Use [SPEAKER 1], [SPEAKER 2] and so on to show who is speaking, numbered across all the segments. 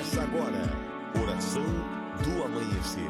[SPEAKER 1] Começa agora, Oração do Amanhecer.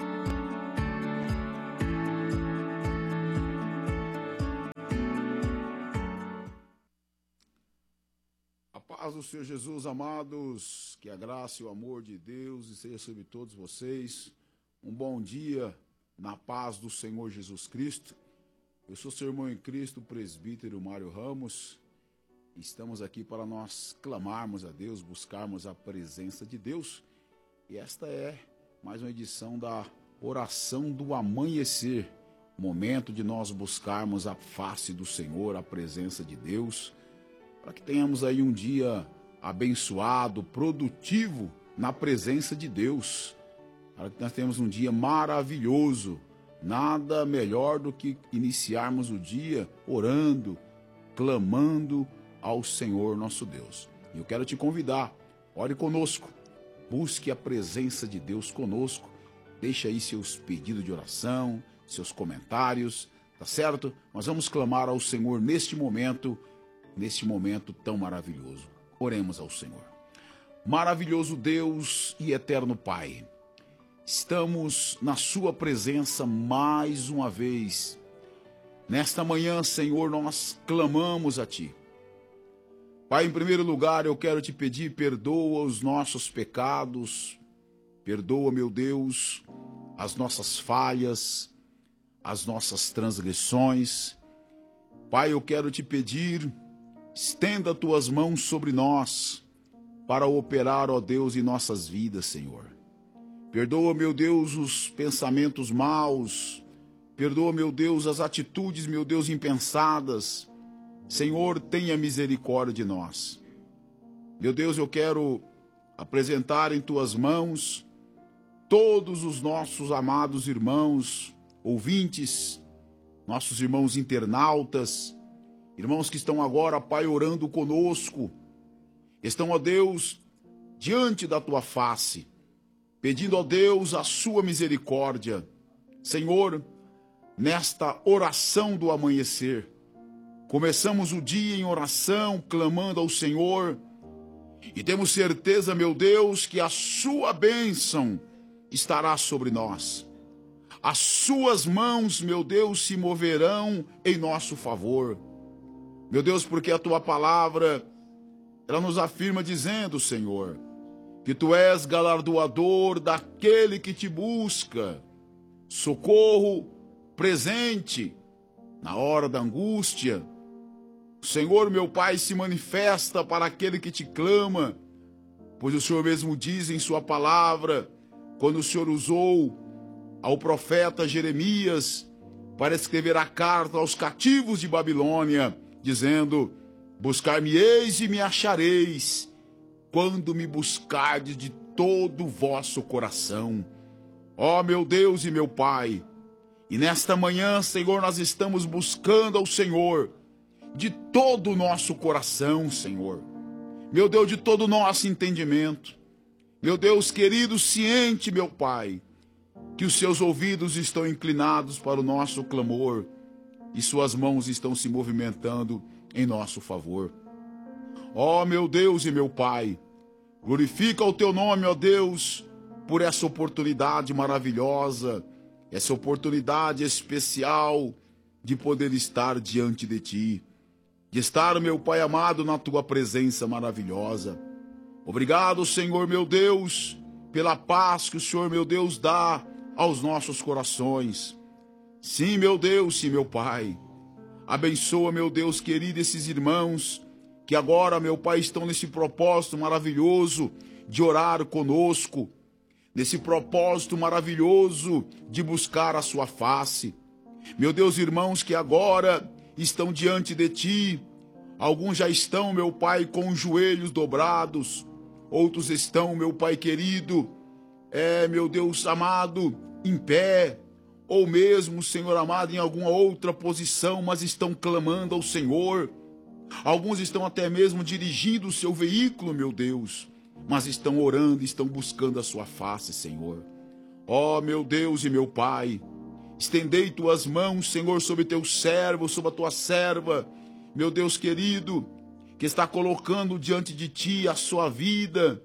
[SPEAKER 2] A paz do Senhor Jesus, amados, que a graça e o amor de Deus esteja sobre todos vocês. Um bom dia na paz do Senhor Jesus Cristo. Eu sou seu irmão em Cristo, o presbítero Mário Ramos. Estamos aqui para nós clamarmos a Deus, buscarmos a presença de Deus. E esta é mais uma edição da Oração do Amanhecer. Momento de nós buscarmos a face do Senhor, a presença de Deus, para que tenhamos aí um dia abençoado, produtivo na presença de Deus. Para que nós tenhamos um dia maravilhoso. Nada melhor do que iniciarmos o dia orando, clamando ao Senhor nosso Deus. E eu quero te convidar, ore conosco, busque a presença de Deus conosco, deixe aí seus pedidos de oração, seus comentários, tá certo? Nós vamos clamar ao Senhor neste momento tão maravilhoso. Oremos ao Senhor. Maravilhoso Deus e eterno Pai, estamos na sua presença mais uma vez. Nesta manhã, Senhor, nós clamamos a Ti. Pai, em primeiro lugar, eu quero te pedir, perdoa os nossos pecados, perdoa, meu Deus, as nossas falhas, as nossas transgressões. Pai, eu quero te pedir, estenda tuas mãos sobre nós, para operar, ó Deus, em nossas vidas, Senhor. Perdoa, meu Deus, os pensamentos maus, perdoa, meu Deus, as atitudes, meu Deus, impensadas. Senhor, tenha misericórdia de nós. Meu Deus, eu quero apresentar em tuas mãos todos os nossos amados irmãos, ouvintes, nossos irmãos internautas, irmãos que estão agora, Pai, orando conosco, estão, ó Deus, diante da tua face, pedindo, ó Deus, a sua misericórdia. Senhor, nesta oração do amanhecer, começamos o dia em oração, clamando ao Senhor, e temos certeza, meu Deus, que a sua bênção estará sobre nós. As suas mãos, meu Deus, se moverão em nosso favor. Meu Deus, porque a tua palavra, ela nos afirma dizendo, Senhor, que tu és galardoador daquele que te busca, socorro presente na hora da angústia. O Senhor, meu Pai, se manifesta para aquele que te clama, pois o Senhor mesmo diz em sua palavra, quando o Senhor usou ao profeta Jeremias para escrever a carta aos cativos de Babilônia, dizendo, buscar-me-eis e me achareis, quando me buscardes de todo o vosso coração. Ó meu Deus e meu Pai, e nesta manhã, Senhor, nós estamos buscando ao Senhor de todo o nosso coração, Senhor. Meu Deus, de todo o nosso entendimento. Meu Deus querido, ciente, meu Pai, que os seus ouvidos estão inclinados para o nosso clamor e suas mãos estão se movimentando em nosso favor. Ó meu Deus e meu Pai, glorifica o teu nome, ó Deus, por essa oportunidade maravilhosa, essa oportunidade especial de poder estar diante de Ti, de estar, meu Pai amado, na Tua presença maravilhosa. Obrigado, Senhor, meu Deus, pela paz que o Senhor, meu Deus, dá aos nossos corações. Sim, meu Deus, sim, meu Pai. Abençoa, meu Deus querido, esses irmãos que agora, meu Pai, estão nesse propósito maravilhoso de orar conosco, nesse propósito maravilhoso de buscar a sua face. Meu Deus, irmãos que agora estão diante de Ti, alguns já estão, meu Pai, com os joelhos dobrados, outros estão, meu Pai querido, meu Deus amado, em pé, ou mesmo, Senhor amado, em alguma outra posição, mas estão clamando ao Senhor. Alguns estão até mesmo dirigindo o seu veículo, meu Deus, mas estão orando, estão buscando a sua face, Senhor. Ó, meu Deus e meu Pai, estendei tuas mãos, Senhor, sobre teu servo, sobre a tua serva, meu Deus querido, que está colocando diante de ti a sua vida,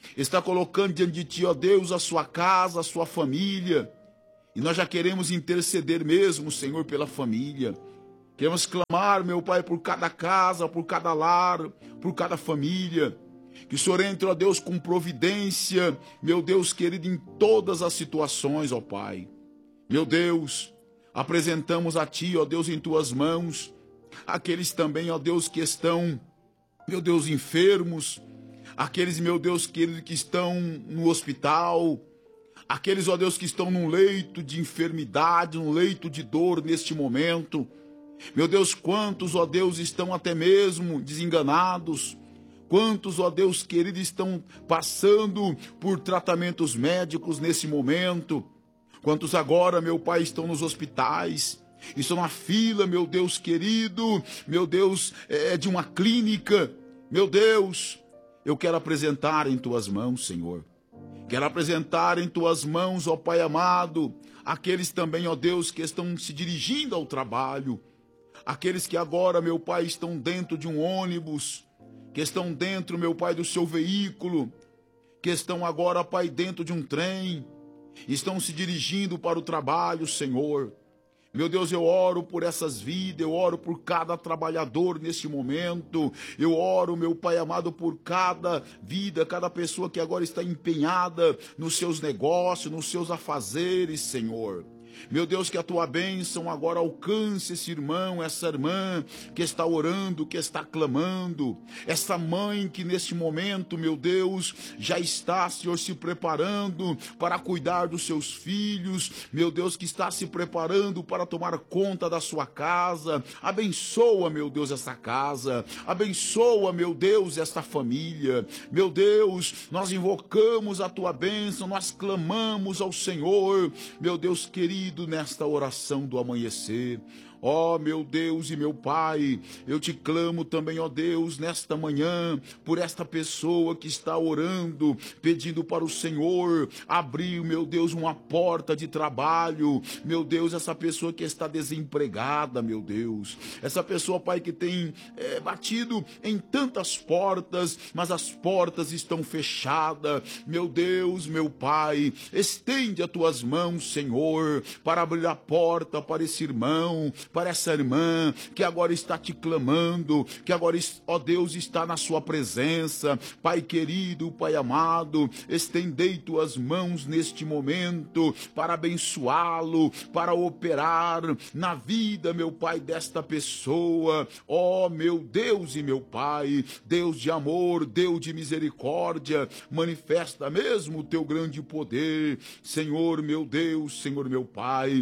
[SPEAKER 2] está colocando diante de ti, ó Deus, a sua casa, a sua família. E nós já queremos interceder mesmo, Senhor, pela família. Queremos clamar, meu Pai, por cada casa, por cada lar, por cada família. Que o Senhor entre, ó Deus, com providência, meu Deus querido, em todas as situações, ó Pai. Meu Deus, apresentamos a Ti, ó Deus, em Tuas mãos, aqueles também, ó Deus, que estão, meu Deus, enfermos, aqueles, meu Deus querido, que estão no hospital, aqueles, ó Deus, que estão num leito de enfermidade, num leito de dor neste momento. Meu Deus, quantos, ó Deus, estão até mesmo desenganados, quantos, ó Deus querido, estão passando por tratamentos médicos nesse momento, quantos agora, meu Pai, estão nos hospitais, estão na fila, meu Deus querido, meu Deus, de uma clínica. Meu Deus, eu quero apresentar em Tuas mãos, Senhor. Quero apresentar em Tuas mãos, ó Pai amado, aqueles também, ó Deus, que estão se dirigindo ao trabalho, aqueles que agora, meu Pai, estão dentro de um ônibus, que estão dentro, meu Pai, do seu veículo, que estão agora, Pai, dentro de um trem, estão se dirigindo para o trabalho, Senhor. Meu Deus, eu oro por essas vidas, eu oro por cada trabalhador neste momento, eu oro, meu Pai amado, por cada vida, cada pessoa que agora está empenhada nos seus negócios, nos seus afazeres, Senhor. Meu Deus, que a Tua bênção agora alcance esse irmão, essa irmã que está orando, que está clamando, essa mãe que neste momento, meu Deus, já está, Senhor, se preparando para cuidar dos seus filhos, meu Deus, que está se preparando para tomar conta da sua casa. Abençoa, meu Deus, essa casa, abençoa, meu Deus, esta família. Meu Deus, nós invocamos a Tua bênção, nós clamamos ao Senhor, meu Deus querido, nesta oração do amanhecer. Ó meu Deus e meu Pai, eu te clamo também, ó Deus, nesta manhã, por esta pessoa que está orando, pedindo para o Senhor abrir, meu Deus, uma porta de trabalho. Meu Deus, essa pessoa que está desempregada, meu Deus, essa pessoa, Pai, que tem batido em tantas portas, mas as portas estão fechadas. Meu Deus, meu Pai, estende as Tuas mãos, Senhor, para abrir a porta para esse irmão, para essa irmã que agora está te clamando, que agora, ó Deus, está na sua presença. Pai querido, Pai amado, estendei Tuas mãos neste momento para abençoá-lo, para operar na vida, meu Pai, desta pessoa. Ó meu Deus e meu Pai, Deus de amor, Deus de misericórdia, manifesta mesmo o Teu grande poder, Senhor meu Deus, Senhor meu Pai.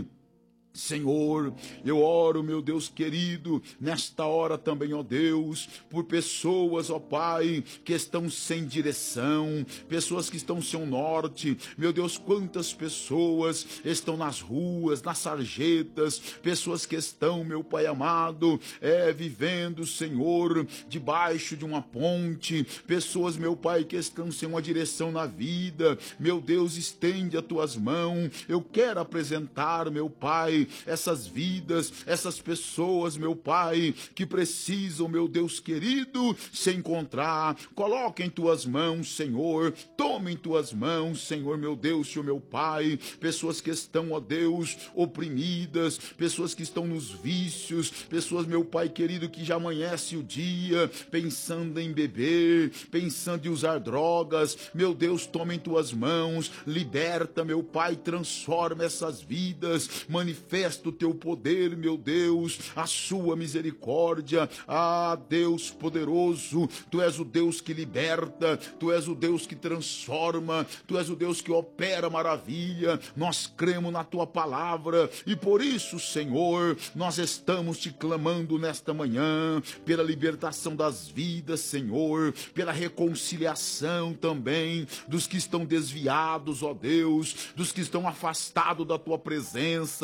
[SPEAKER 2] Senhor, eu oro, meu Deus querido, nesta hora também, ó Deus, por pessoas, ó Pai, que estão sem direção, pessoas que estão sem norte. Meu Deus, quantas pessoas estão nas ruas, nas sarjetas, pessoas que estão, meu Pai amado, vivendo, Senhor, debaixo de uma ponte, pessoas, meu Pai, que estão sem uma direção na vida. Meu Deus, estende as Tuas mãos. Eu quero apresentar, meu Pai, essas vidas, essas pessoas, meu Pai, que precisam, meu Deus querido, se encontrar. Coloca em Tuas mãos, Senhor, toma em Tuas mãos, Senhor, meu Deus, Senhor, meu Pai, pessoas que estão, ó Deus, oprimidas, pessoas que estão nos vícios, pessoas, meu Pai querido, que já amanhece o dia pensando em beber, pensando em usar drogas. Meu Deus, toma em Tuas mãos, liberta, meu Pai, transforma essas vidas, manifesta o Teu poder, meu Deus, a sua misericórdia. Ah, Deus poderoso, Tu és o Deus que liberta, Tu és o Deus que transforma, Tu és o Deus que opera maravilha. Nós cremos na Tua palavra e por isso, Senhor, nós estamos te clamando nesta manhã pela libertação das vidas, Senhor, pela reconciliação também dos que estão desviados, ó Deus, dos que estão afastados da Tua presença.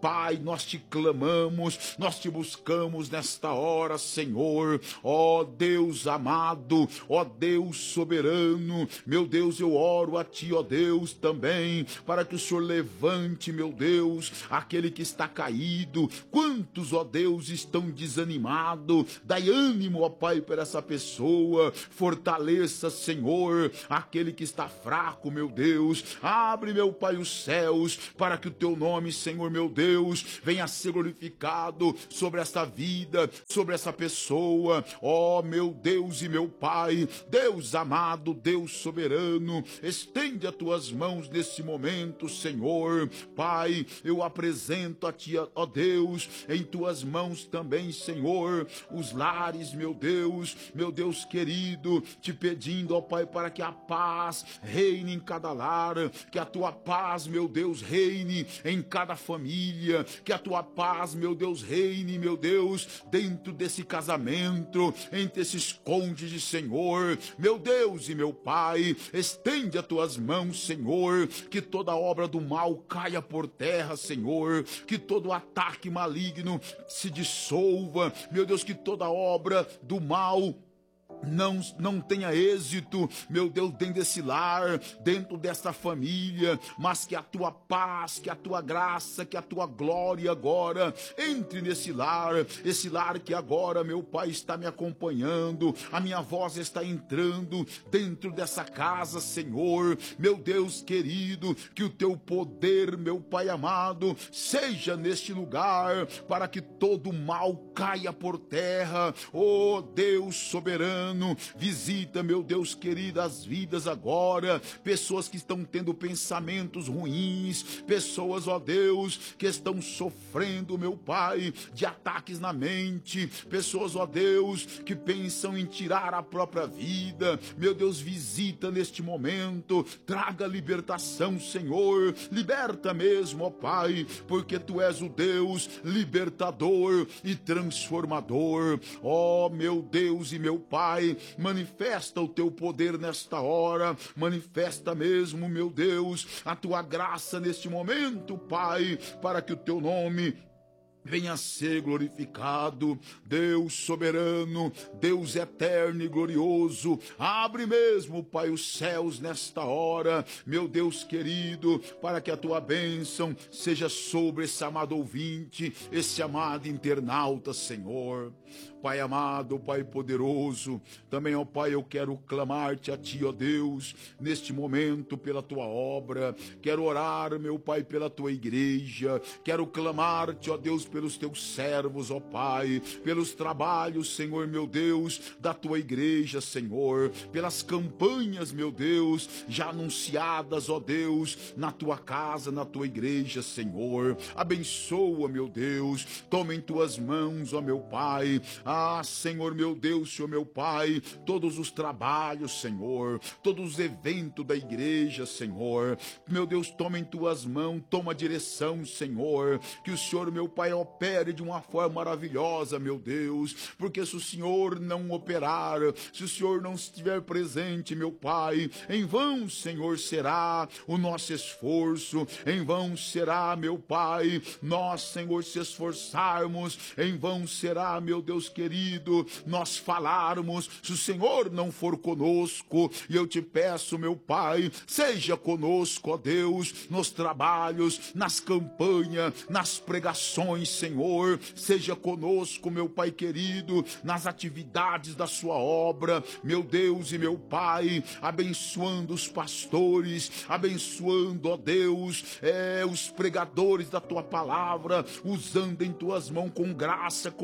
[SPEAKER 2] Pai, nós te clamamos, nós te buscamos nesta hora, Senhor. Ó Deus amado, ó Deus soberano, meu Deus, eu oro a ti, ó Deus, também, para que o Senhor levante, meu Deus, aquele que está caído. Quantos, ó Deus, estão desanimados? Dai ânimo, ó Pai, para essa pessoa. Fortaleça, Senhor, aquele que está fraco, meu Deus. Abre, meu Pai, os céus, para que o teu nome, Senhor, meu Deus, venha a ser glorificado sobre essa vida, sobre essa pessoa. Ó, meu Deus e meu Pai, Deus amado, Deus soberano, estende as tuas mãos nesse momento, Senhor. Pai, eu apresento a ti, ó Deus, em tuas mãos também, Senhor, os lares, meu Deus querido, te pedindo, ó Pai, para que a paz reine em cada lar, que a tua paz, meu Deus, reine em cada família, que a tua paz, meu Deus, reine, meu Deus, dentro desse casamento, entre esses cônjuges, Senhor, meu Deus e meu Pai. Estende as tuas mãos, Senhor, que toda obra do mal caia por terra, Senhor, que todo ataque maligno se dissolva, meu Deus, que toda obra do mal não tenha êxito, meu Deus, dentro desse lar, dentro dessa família, mas que a tua paz, que a tua graça, que a tua glória agora entre nesse lar, esse lar que agora, meu Pai, está me acompanhando, a minha voz está entrando dentro dessa casa, Senhor, meu Deus querido, que o teu poder, meu Pai amado, seja neste lugar, para que todo mal caia por terra. Oh Deus soberano, visita, meu Deus querido, as vidas agora, pessoas que estão tendo pensamentos ruins, pessoas, ó Deus, que estão sofrendo, meu Pai, de ataques na mente, pessoas, ó Deus, que pensam em tirar a própria vida, meu Deus, visita neste momento, traga libertação, Senhor, liberta mesmo, ó Pai, porque tu és o Deus libertador e transformador. Ó meu Deus e meu Pai, manifesta o teu poder nesta hora, manifesta mesmo, meu Deus, a tua graça neste momento, Pai, para que o teu nome venha a ser glorificado. Deus soberano, Deus eterno e glorioso, abre mesmo, Pai, os céus nesta hora, meu Deus querido, para que a tua bênção seja sobre esse amado ouvinte, esse amado internauta, Senhor. Pai amado, Pai poderoso, também, ó Pai, eu quero clamar-te a ti, ó Deus, neste momento pela tua obra, quero orar, meu Pai, pela tua igreja, quero clamar-te, ó Deus, pelos teus servos, ó Pai, pelos trabalhos, Senhor, meu Deus, da tua igreja, Senhor, pelas campanhas, meu Deus, já anunciadas, ó Deus, na tua casa, na tua igreja, Senhor. Abençoa, meu Deus, toma em tuas mãos, ó meu Pai, Senhor, meu Deus, Senhor, meu Pai, todos os trabalhos, Senhor, todos os eventos da igreja, Senhor, meu Deus, toma em tuas mãos, toma a direção, Senhor, que o Senhor, meu Pai, opere de uma forma maravilhosa, meu Deus, porque se o Senhor não operar, se o Senhor não estiver presente, meu Pai, em vão, Senhor, será o nosso esforço, em vão será, meu Pai, nós, Senhor, se esforçarmos, em vão será, meu Deus querido, nós falarmos, se o Senhor não for conosco. E eu te peço, meu Pai, seja conosco, ó Deus, nos trabalhos, nas campanhas, nas pregações, Senhor, seja conosco, meu Pai querido, nas atividades da sua obra, meu Deus e meu Pai, abençoando os pastores, abençoando, ó Deus, os pregadores da tua palavra, usando em tuas mãos com graça, com